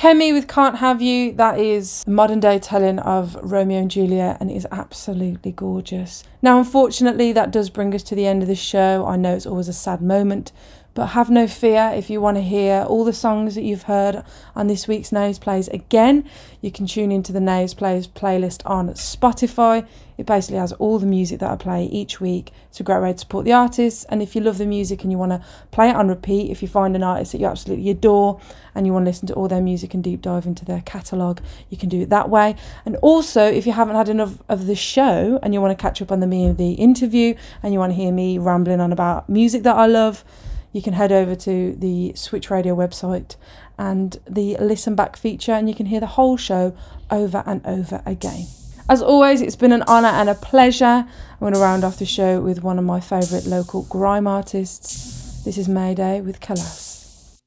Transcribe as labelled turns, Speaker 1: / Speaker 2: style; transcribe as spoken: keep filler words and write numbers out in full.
Speaker 1: Kemi with Can't Have You, that is modern day telling of Romeo and Juliet, and it is absolutely gorgeous. Now, unfortunately, that does bring us to the end of the show. I know it's always a sad moment, but have no fear. If you want to hear all the songs that you've heard on this week's Naves Plays again, you can tune into the Naves Plays playlist on Spotify. It basically has all the music that I play each week. It's a great way to support the artists. And if you love the music and you want to play it on repeat, if you find an artist that you absolutely adore and you want to listen to all their music and deep dive into their catalogue, you can do it that way. And also, if you haven't had enough of the show and you want to catch up on the Me and the interview and you want to hear me rambling on about music that I love, you can head over to the Switch Radio website and the listen back feature, and you can hear the whole show over and over again. As always, it's been an honour and a pleasure. I'm going to round off the show with one of my favourite local grime artists. This is Mayday with Kalas.